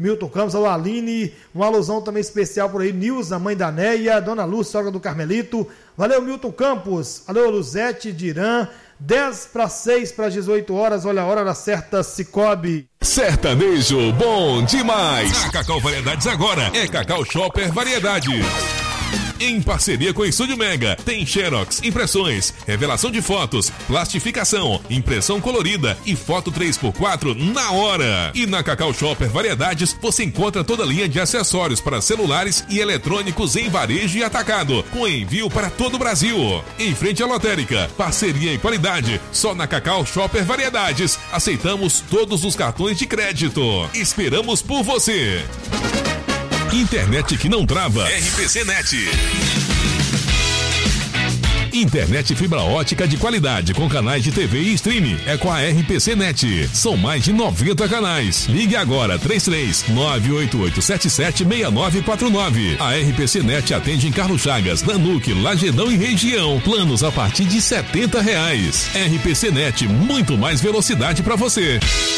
Milton Campos, alô Aline, uma alusão também especial por aí, Nilza, mãe da Neia, Dona Luz, sogra do Carmelito, valeu Milton Campos, alô Luzete, Dirã, 10 para 6 para 18 horas, olha a hora da certa Cicobi. Sertanejo bom demais. A Cacau Variedades agora é Cacau Shopper Variedades. Em parceria com o Estúdio Mega, tem Xerox, impressões, revelação de fotos, plastificação, impressão colorida e foto 3x4 na hora. E na Cacau Shopper Variedades, você encontra toda a linha de acessórios para celulares e eletrônicos em varejo e atacado, com envio para todo o Brasil. Em frente à lotérica, parceria e qualidade, só na Cacau Shopper Variedades. Aceitamos todos os cartões de crédito. Esperamos por você. Internet que não trava. RPC Net. Internet fibra ótica de qualidade com canais de TV e streaming. É com a RPC Net. São mais de 90 canais. Ligue agora 33-988776949. A RPC Net atende em Carlos Chagas, Nanuque, Lagedão e região. Planos a partir de R$70. RPC Net, muito mais velocidade para você.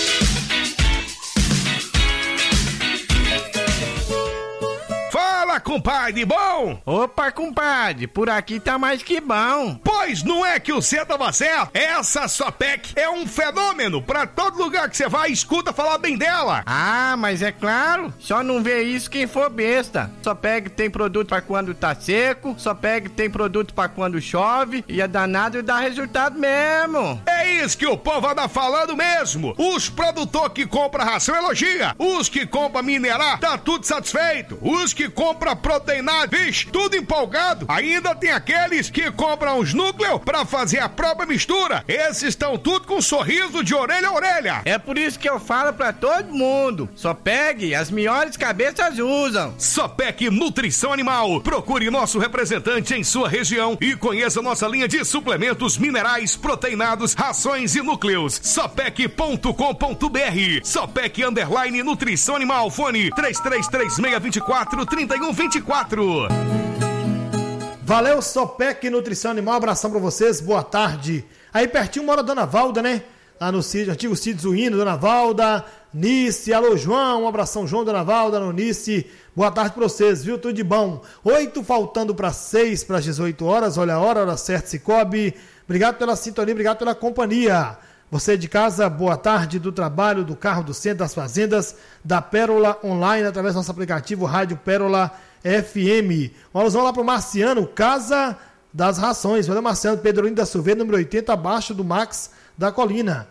Compadre, bom? Opa, compadre, por aqui tá mais que bom. Pois não é que o cê tava certo? Essa Sopec é um fenômeno. Pra todo lugar que você vai, escuta falar bem dela. Ah, mas é claro, só não vê isso quem for besta. Sopec tem produto pra quando tá seco, Sopec tem produto pra quando chove, e é danado e dá resultado mesmo. É isso que o povo anda falando mesmo. Os produtores que compram ração elogia, os que compram minerar, tá tudo satisfeito. Os que compram proteinado, vixe, tudo empolgado. Ainda tem aqueles que compram os núcleos pra fazer a própria mistura. Esses estão tudo com um sorriso de orelha a orelha. É por isso que eu falo pra todo mundo, Sopec, as melhores cabeças usam. Sopec Nutrição Animal. Procure nosso representante em sua região e conheça nossa linha de suplementos minerais, proteinados, rações e núcleos. Sopec.com.br. Sopec _ Nutrição Animal. Fone 3336243124. Valeu, Sopec Nutrição Animal, abração pra vocês, boa tarde. Aí pertinho mora a Dona Valda, né? Lá no sítio, antigo sítio Zuíno, Dona Valda, Nice, alô João, um abração João, Dona Valda, no Nice, boa tarde pra vocês, viu? Tudo de bom. 8 faltando para 6 para 18 horas, olha a hora certa, Cicobi. Obrigado pela sintonia, obrigado pela companhia. Você de casa, boa tarde, do trabalho, do carro, do centro, das fazendas, da Pérola Online, através do nosso aplicativo Rádio Pérola FM. Vamos lá para o Marciano, Casa das Rações. Valeu, Marciano, Pedrolinho da Silveira, número 80, abaixo do Max da Colina.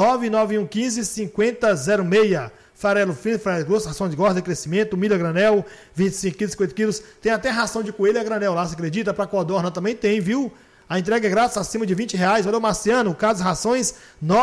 99115-5006. Farelo fino, farelo grosso, ração de gorda, crescimento, milho a granel, 25 quilos, 50 quilos. Tem até ração de coelho a granel lá, você acredita? Para codorna também tem, viu? A entrega é grátis, acima de R$20. Valeu, Marciano. Casas Rações,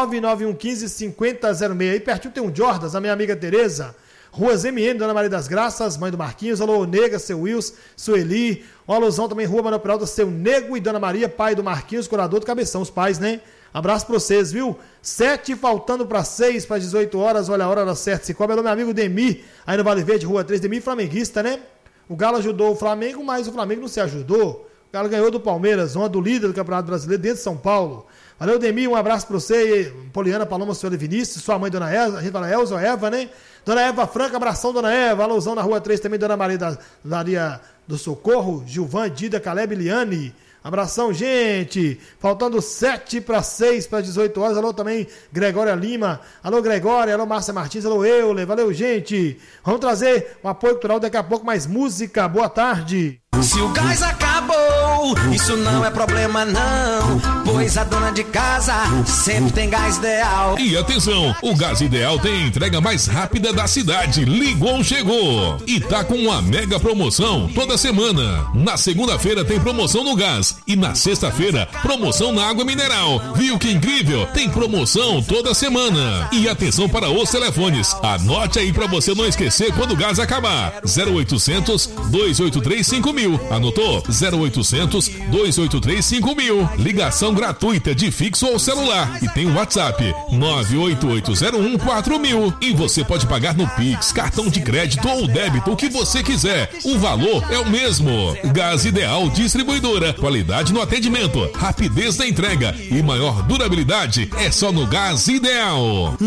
99115-5006. Aí pertinho tem um Jordas, a minha amiga Tereza. Rua ZMN, Dona Maria das Graças, mãe do Marquinhos. Alô, Nega, seu Wilson, Sueli. Uma alusão também, Rua Manuel Peralta, seu Nego e Dona Maria, pai do Marquinhos, curador do Cabeção, os pais, né? Abraço pra vocês, viu? 7 faltando para 6 para 18 horas. Olha a hora da certa. Se cobre, alô, meu amigo Demi, aí no Vale Verde, Rua 3. Demi, flamenguista, né? O Galo ajudou o Flamengo, mas o Flamengo não se ajudou. O Galo ganhou do Palmeiras, uma do líder do Campeonato Brasileiro dentro de São Paulo. Valeu, Demi, um abraço pra você, Poliana, Paloma, senhora Vinícius, sua mãe, Dona Elza, a gente fala Elza ou Eva, né? Dona Eva Franca, abração, Dona Eva, alusão na Rua 3 também, Dona Maria do Socorro, Gilvan, Dida, Caleb, Liane. Abração, gente. Faltando 7 para 6 para 18 horas. Alô também, Gregória Lima. Alô, Gregória. Alô, Márcia Martins. Alô, Euler. Valeu, gente. Vamos trazer um apoio cultural daqui a pouco, mais música. Boa tarde. Se o gás acabou, isso não é problema não, pois a dona de casa sempre tem Gás Ideal. E atenção, o Gás Ideal tem a entrega mais rápida da cidade. Ligou, chegou. E tá com uma mega promoção toda semana. Na segunda-feira tem promoção no gás e na sexta-feira promoção na água mineral. Viu que incrível? Tem promoção toda semana. E atenção para os telefones. Anote aí para você não esquecer quando o gás acabar. 0800 283 5000. Anotou? 0800 283 5000. Ligação gratuita de fixo ao celular. E tem o WhatsApp 98801 4000. E você pode pagar no Pix, cartão de crédito ou débito, o que você quiser. O valor é o mesmo. Gás Ideal Distribuidora. Qualidade no atendimento, rapidez na entrega e maior durabilidade é só no Gás Ideal.